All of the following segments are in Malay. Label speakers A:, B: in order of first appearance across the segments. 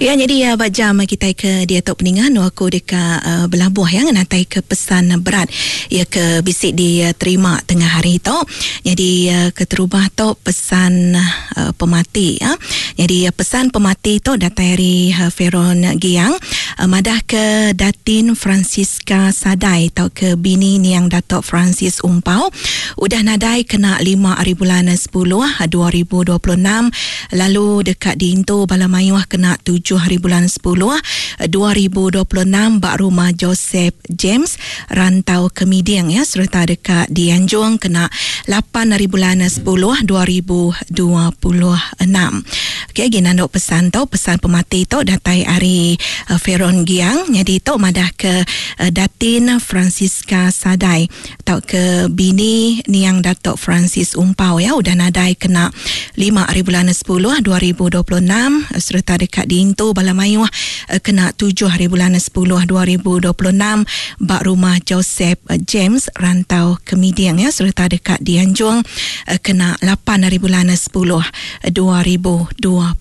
A: Ya, jadi bajam kita ke dia tok peningan aku dekat Belabuh yang nanti ke pesan berat ya ke bisik diterima tengah hari tu. Jadi ke terubah tu pesan pemati ya. Jadi pesan pemati tu datang dari Feron Giang madah ke Datin Francisca Sadai tau ke bini ni yang Datuk Francis Umpau udah nadai kena 5 hari bulan 10 2026, lalu dekat di Into Balamayuh kena 7 hari bulan 10 2026 bak rumah Joseph James rantau ke Midiang ya, serta dekat di Anjung kena 8 hari bulan 10 2026. Okey, gini nak pesan tau, pesan pemati tau datai hari Feron Giang. Jadi tau madah ke Datin Francisca Sadai tau ke bini ni yang Datuk Francis Umpau ya, udah nadai kena 5 hari bulan 10 2026, serta dekat di Into Balamayuh kena 7 hari bulan 10 2026 bak rumah Joseph James rantau ke Midiang ya, serta dekat di Anjung kena 8 hari bulan 10 2026.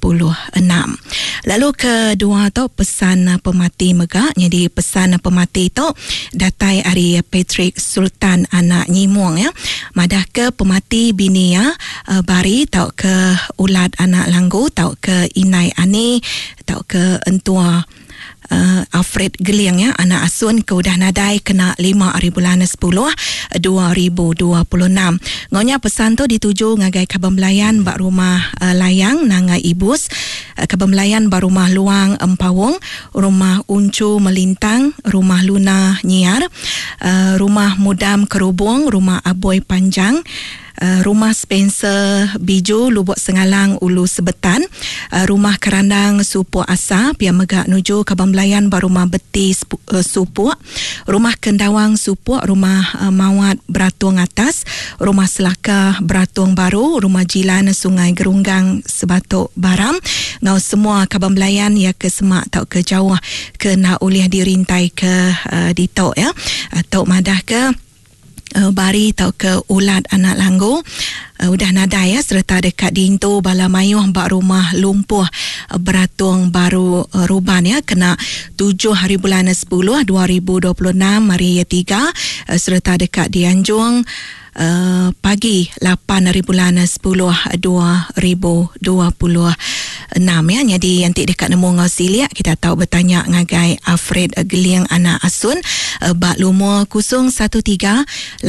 A: Lalu kedua tu pesan pemati megak. Jadi pesan pemati tu datai hari Patrick Sultan anak Nyimuang ya, madah ke pemati bini ya bari tau ke ulad anak Langgu tau ke Inai Ani tau ke entua Alfred Geliang ya, anak Asun ke udah nadai kena 5 hari bulan 10 2026. Ngonya pesan tu dituju ngagai Kabang Belayan bak rumah Layang nangai Ibus, Kabang Belayan bak rumah Luang Empawong, rumah Uncu Melintang, rumah Luna Nyiar, rumah Mudam Kerubung, rumah Aboy Panjang, rumah Spencer Biju Lubuk Sengalang Ulu Sebetan, rumah Kerandang Supuk Asa Pia Megak nuju Kabang Belayan bar rumah Beti Supuk, rumah Kendawang Supuk, rumah Mawat Beratung Atas, rumah Selaka Beratung Baru, rumah Jilan Sungai Gerunggang Sebatuk Baram. Ngau semua Kabang Belayan ya ke semak tau ke jauh ke nak uliah dirintai ke ditok ya, atau madah ke bari tau ke ulad anak Langgu udah nadai ya, serta dekat di Into Balamayuh bak rumah Lumpuh Beratung Baru Ruban ya, kena 7 hari bulan 10 2026 hari 3, serta dekat di Anjung pagi 8 hari bulan 10 2026 ya. Jadi yanti dekat nemu ngau siliak kita tahu bertanya ngagai Alfred Geliang anak Asun bak lumur 013 847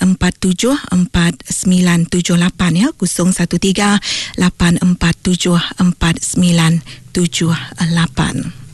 A: 4978 ya, 013 847 4978.